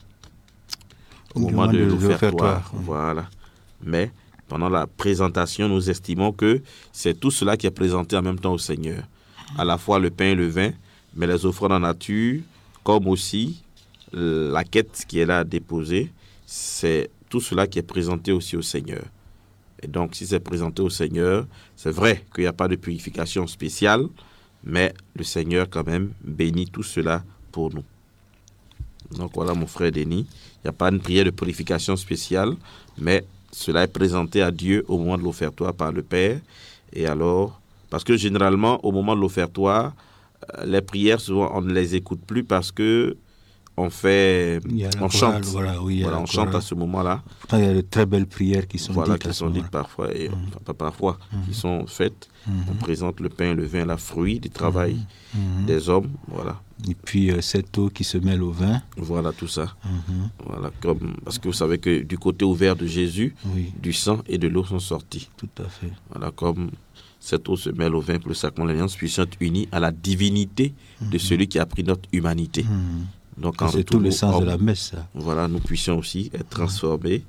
l'offertoire. Voilà. Mais pendant la présentation, nous estimons que c'est tout cela qui est présenté en même temps au Seigneur. À la fois le pain et le vin, mais les offrandes en nature, comme aussi la quête qui est là déposée, c'est tout cela qui est présenté aussi au Seigneur. Et donc, si c'est présenté au Seigneur, c'est vrai qu'il n'y a pas de purification spéciale, mais le Seigneur quand même bénit tout cela pour nous. Donc voilà mon frère Denis, il n'y a pas une prière de purification spéciale, mais cela est présenté à Dieu au moment de l'offertoire par le Père. Et alors, parce que généralement au moment de l'offertoire, les prières souvent on ne les écoute plus parce que on chante. On chante à ce moment-là. Pourtant, il y a de très belles prières qui sont dites. Qui sont dites parfois, et pas parfois, qui sont faites. On présente le pain, le vin, la fruit du travail des hommes. Voilà. Et puis cette eau qui se mêle au vin. Voilà tout ça. Voilà, parce que vous savez que du côté ouvert de Jésus, du sang et de l'eau sont sortis. Tout à fait. Voilà, comme cette eau se mêle au vin pour le sacrement de l'alliance puissante unie à la divinité de celui qui a pris notre humanité. Donc, c'est tout le sens de la messe. Ça. Voilà, nous puissions aussi être transformés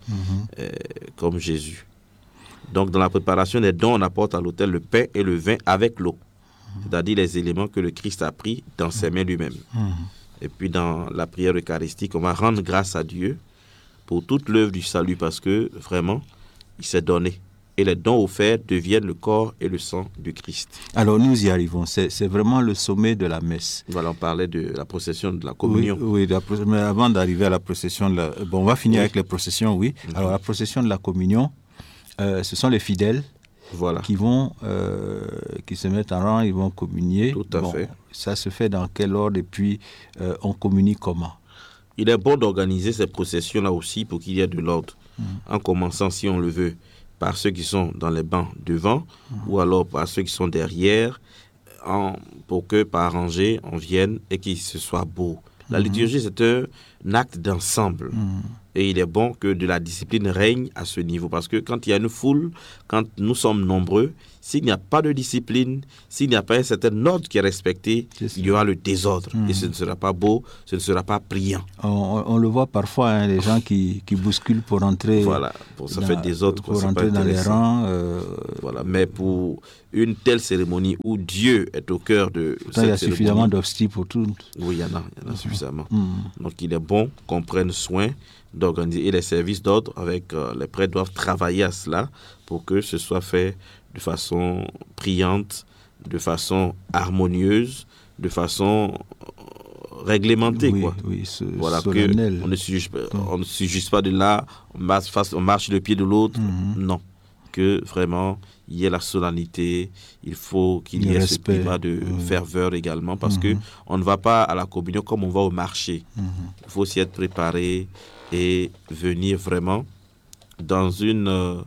comme Jésus. Donc, dans la préparation des dons, on apporte à l'autel le pain et le vin avec l'eau, c'est-à-dire les éléments que le Christ a pris dans ses mains lui-même. Et puis, dans la prière eucharistique, on va rendre grâce à Dieu pour toute l'œuvre du salut parce que, vraiment, il s'est donné. Et les dons offerts deviennent le corps et le sang du Christ. Alors nous y arrivons, c'est vraiment le sommet de la messe. Voilà, on parlait de la procession de la communion. Oui, mais avant d'arriver à la procession de la... Bon, on va finir avec les processions, oui. Alors la procession de la communion, ce sont les fidèles qui vont, qui se mettent en rang, ils vont communier. Tout à fait. Ça se fait dans quel ordre et puis on communie comment? Il est bon d'organiser ces processions-là aussi pour qu'il y ait de l'ordre. En commençant, si on le veut, par ceux qui sont dans les bancs devant ou alors par ceux qui sont derrière pour que par rangée on vienne et qu'il se soit beau. La liturgie c'est un acte d'ensemble et il est bon que de la discipline règne à ce niveau parce que quand il y a une foule, quand nous sommes nombreux, s'il n'y a pas de discipline, s'il n'y a pas un certain ordre qui est respecté, il y aura le désordre et ce ne sera pas beau, ce ne sera pas brillant. On le voit parfois, les gens qui bousculent pour entrer. Voilà, ça fait désordre. Pour entrer dans les rangs. Voilà, mais pour une telle cérémonie où Dieu est au cœur de cette cérémonie. Il y a suffisamment d'hosties pour tout. Oui, il y en a suffisamment. Donc il est bon qu'on prenne soin d'organiser et les services d'ordre avec les prêtres doivent travailler à cela pour que ce soit fait de façon brillante, de façon harmonieuse, de façon réglementée. Voilà, on ne se juge pas de là, on marche le pied de l'autre. Non, que vraiment il y ait la solennité, il faut qu'il y ait ce climat de ferveur également, parce que on ne va pas à la communion comme on va au marché. Il faut aussi être préparé et venir vraiment dans une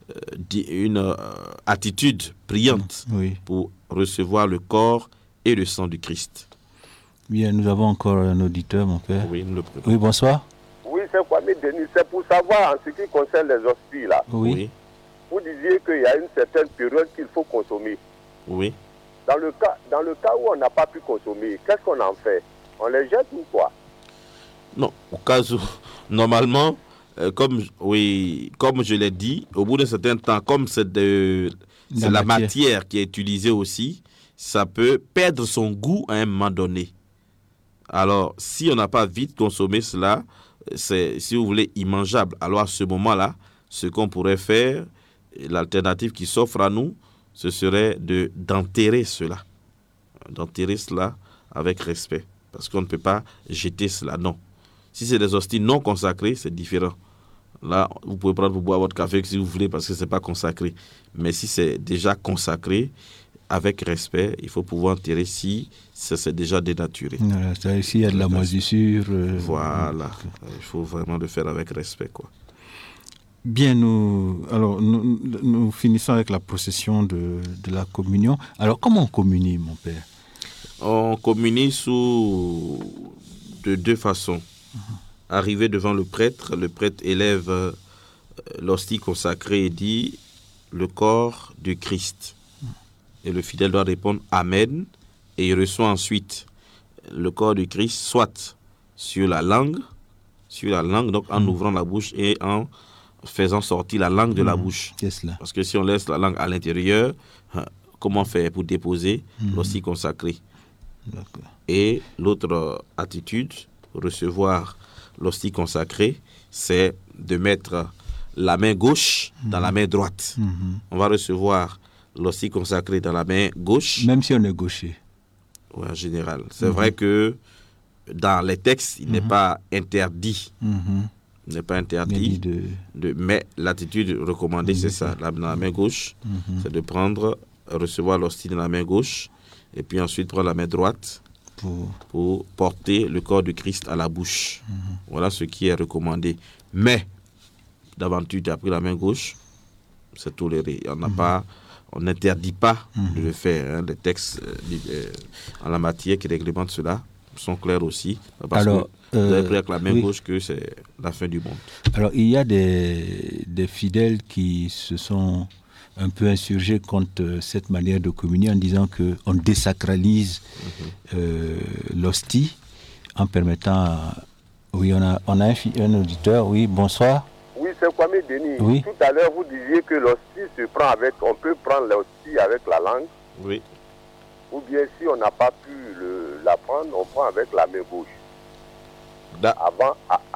attitude brillante pour recevoir le corps et le sang du Christ. Bien, nous avons encore un auditeur, mon père. Oui, bonsoir. Oui, c'est Kwame Denis. C'est pour savoir en ce qui concerne les hosties là. Oui. Vous disiez qu'il y a une certaine période qu'il faut consommer. Oui. Dans le cas où on n'a pas pu consommer, qu'est-ce qu'on en fait? On les jette ou quoi? Non, au cas où, normalement, comme je l'ai dit, au bout d'un certain temps, comme c'est la matière qui est utilisée aussi, ça peut perdre son goût à un moment donné. Alors, si on n'a pas vite consommé cela, c'est, si vous voulez, immangeable. Alors, à ce moment-là, ce qu'on pourrait faire, l'alternative qui s'offre à nous, ce serait d'enterrer cela. D'enterrer cela avec respect. Parce qu'on ne peut pas jeter cela, non. Si c'est des hosties non consacrées, c'est différent. Là, vous pouvez prendre pour boire votre café si vous voulez parce que ce n'est pas consacré. Mais si c'est déjà consacré, avec respect, il faut pouvoir enterrer si ça s'est déjà dénaturé. Voilà, c'est-à-dire s'il y a de la moisissure. Voilà, il faut vraiment le faire avec respect, quoi. Bien, nous finissons avec la procession de la communion. Alors, comment on communie, mon père? On communie de deux façons. Arrivé devant le prêtre élève l'hostie consacrée et dit « le corps du Christ ». Et le fidèle doit répondre « Amen » et il reçoit ensuite le corps du Christ, soit sur la langue, donc en ouvrant la bouche et en faisant sortir la langue de la bouche. Qu'est-ce là? Parce que si on laisse la langue à l'intérieur, comment faire pour déposer l'hostie consacrée? D'accord. Et l'autre attitude, recevoir l'hostie consacrée, c'est de mettre la main gauche dans la main droite. On va recevoir l'hostie consacrée dans la main gauche. Même si on est gaucher. Oui, en général. C'est vrai que dans les textes, il n'est pas interdit. Il n'est pas interdit, mais l'attitude recommandée, c'est ça. Dans la main gauche, c'est de recevoir l'hostie dans la main gauche, et puis ensuite prendre la main droite pour porter le corps de Christ à la bouche. Voilà ce qui est recommandé. Mais, d'aventure, tu as pris la main gauche, c'est toléré. On n'interdit pas de le faire. Les textes en la matière qui réglementent cela sont clairs aussi. Parce que vous avez pris avec la main gauche que c'est la fin du monde. Alors, il y a des fidèles qui se sont un peu insurgés contre cette manière de communier en disant qu'on désacralise l'hostie en permettant... Oui, on a un auditeur. Oui, bonsoir. Oui, c'est Kwame Denis. Oui. Tout à l'heure, vous disiez que l'hostie se prend on peut prendre l'hostie avec la langue. Oui. Ou bien si on n'a pas pu la prendre, on prend avec la main gauche. Avant,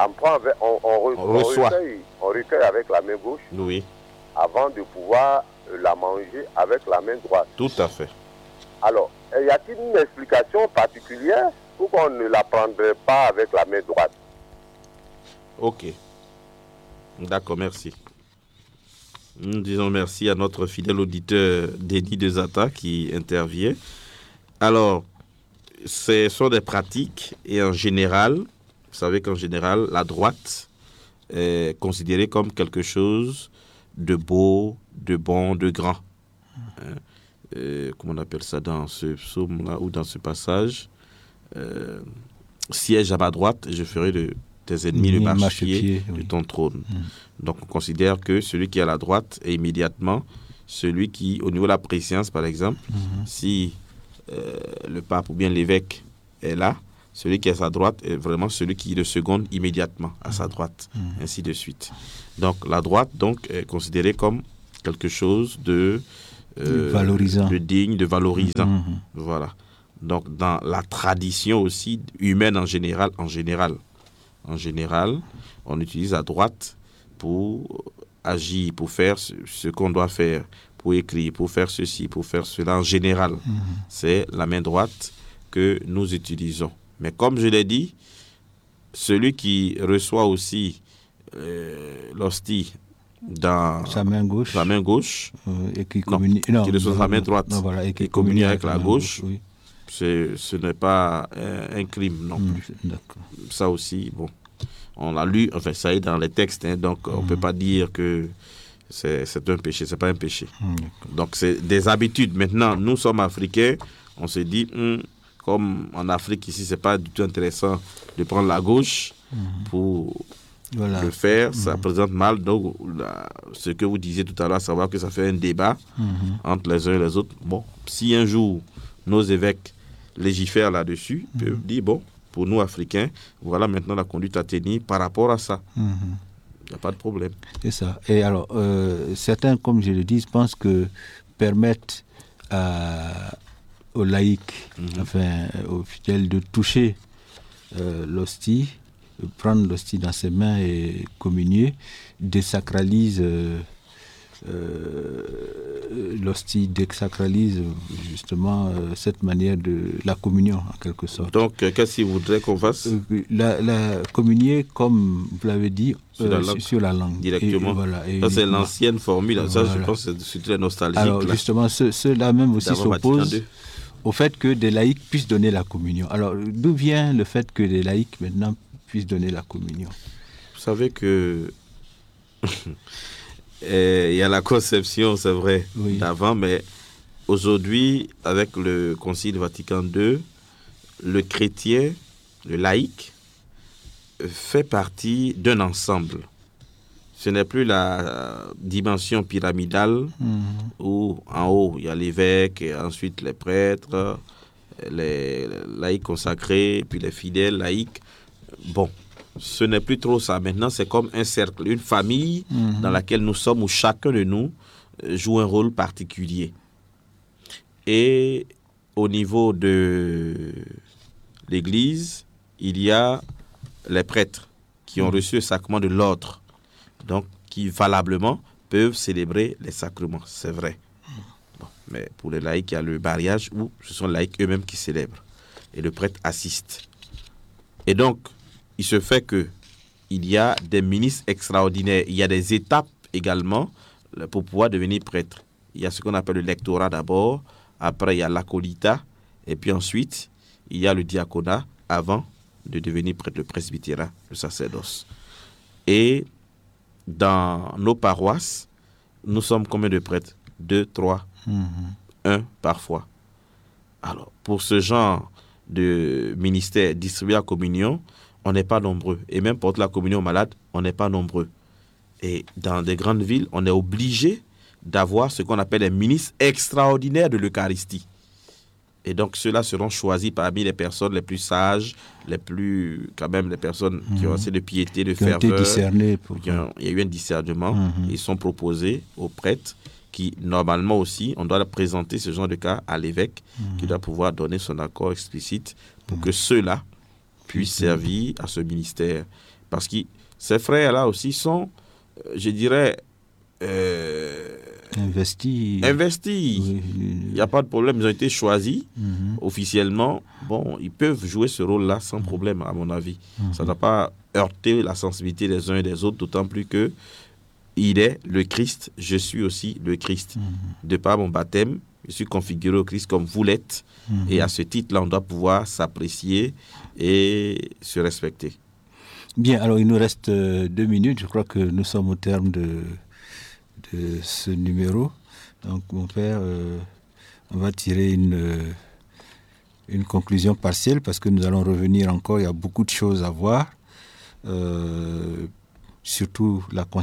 on recueille avec la main gauche. Oui. Avant de pouvoir la manger avec la main droite. Tout à fait. Alors, y a-t-il une explication particulière pour qu'on ne la prendrait pas avec la main droite? Ok. D'accord, merci. Nous disons merci à notre fidèle auditeur Denis Desata qui intervient. Alors, ce sont des pratiques et en général, vous savez qu'en général, la droite est considérée comme quelque chose de beau, de bon, de grand. Comment on appelle ça dans ce psaume-là ou dans ce passage? Siège à ma droite et je ferai tes ennemis le marchepied de ton trône. Donc on considère que celui qui est à la droite est immédiatement celui qui, au niveau de la préscience par exemple, si le pape ou bien l'évêque est là, celui qui est à sa droite est vraiment celui qui le seconde immédiatement à sa droite, ainsi de suite. Donc la droite donc, est considérée comme quelque chose de valorisant, de digne, de valorisant. Voilà. Donc dans la tradition aussi humaine en général, on utilise la droite pour agir, pour faire ce qu'on doit faire, pour écrire, pour faire ceci, pour faire cela. En général, c'est la main droite que nous utilisons. Mais comme je l'ai dit, celui qui reçoit aussi l'hostie dans sa main gauche et qui communie, qui reçoit sa main droite et qui communie avec la gauche, oui. Ce n'est pas un crime non plus. D'accord. Ça aussi, bon, on l'a lu, enfin ça est dans les textes, donc on ne peut pas dire que c'est un péché, c'est pas un péché. Donc c'est des habitudes. Maintenant, nous sommes africains, on se dit, comme en Afrique ici, c'est pas du tout intéressant de prendre la gauche pour le faire, ça présente mal. Donc ce que vous disiez tout à l'heure, savoir que ça fait un débat entre les uns et les autres. Bon, si un jour nos évêques légifèrent là-dessus, peuvent dire, bon, pour nous Africains, voilà maintenant la conduite à tenir par rapport à ça. Il n'y a pas de problème. C'est ça. Et alors, certains, comme je le dis, pensent que permettre aux laïcs, enfin aux fidèles, de toucher l'hostie, de prendre l'hostie dans ses mains et communier, désacralise l'hostie, désacralise justement cette manière de la communion en quelque sorte. Donc qu'est-ce qu'il voudrait qu'on fasse? La communier, comme vous l'avez dit, sur la langue. Directement. Ça c'est l'ancienne formule. Ça je pense que c'est très nostalgique. Alors justement, ceux-là même aussi s'opposent au fait que des laïcs puissent donner la communion. Alors d'où vient le fait que des laïcs maintenant puissent donner la communion? Vous savez que il y a la conception, c'est vrai, d'avant, mais aujourd'hui, avec le Concile Vatican II, le chrétien, le laïc, fait partie d'un ensemble. Ce n'est plus la dimension pyramidale où en haut, il y a l'évêque, et ensuite les prêtres, les laïcs consacrés, puis les fidèles laïcs. Bon. Ce n'est plus trop ça. Maintenant, c'est comme un cercle, une famille dans laquelle nous sommes, où chacun de nous joue un rôle particulier. Et au niveau de l'Église, il y a les prêtres qui ont reçu le sacrement de l'ordre, donc qui valablement peuvent célébrer les sacrements, c'est vrai. Bon, mais pour les laïcs, il y a le mariage où ce sont les laïcs eux-mêmes qui célèbrent. Et le prêtre assiste. Et donc, il se fait que il y a des ministres extraordinaires. Il y a des étapes également pour pouvoir devenir prêtre. Il y a ce qu'on appelle le lectorat d'abord. Après, il y a l'acolita. Et puis ensuite, il y a le diaconat avant de devenir prêtre, le presbytérat, le sacerdoce. Et dans nos paroisses, nous sommes combien de prêtres? 2, 3, 1 parfois. Alors, pour ce genre de ministère distribué à communion, on n'est pas nombreux. Et même pour la communion aux malades, on n'est pas nombreux. Et dans des grandes villes, on est obligé d'avoir ce qu'on appelle les ministres extraordinaires de l'Eucharistie. Et donc, ceux-là seront choisis parmi les personnes les plus sages, les personnes qui ont assez de piété, de ferveur. Qui ont été discernées. Il y a eu un discernement. Ils sont proposés aux prêtres qui, normalement aussi, on doit présenter ce genre de cas à l'évêque qui doit pouvoir donner son accord explicite pour que ceux-là puissent servir à ce ministère. Parce que ces frères-là aussi sont, je dirais... Investis. Oui. Il n'y a pas de problème, ils ont été choisis officiellement. Bon, ils peuvent jouer ce rôle-là sans problème, à mon avis. Ça ne doit pas heurter la sensibilité des uns et des autres, d'autant plus que il est le Christ, je suis aussi le Christ. De par mon baptême, je suis configuré au Christ comme vous l'êtes. Et à ce titre-là, on doit pouvoir s'apprécier et se respecter. Bien, alors il nous reste 2 minutes. Je crois que nous sommes au terme de ce numéro. Donc, mon père, on va tirer une conclusion partielle parce que nous allons revenir encore. Il y a beaucoup de choses à voir, surtout la